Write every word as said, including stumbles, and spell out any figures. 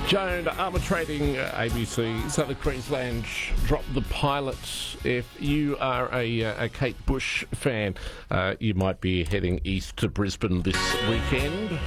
Joan, arbitrating uh, A B C, Southern Queensland dropped the pilot. If you are a, uh, a Kate Bush fan, uh, you might be heading east to Brisbane this weekend.